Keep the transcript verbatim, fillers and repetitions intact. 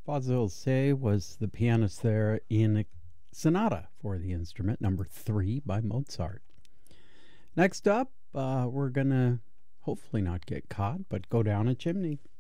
Fazil Say was the pianist there in a sonata for the instrument, number three by Mozart. Next up, uh, we're going to hopefully not get caught, but go down a chimney.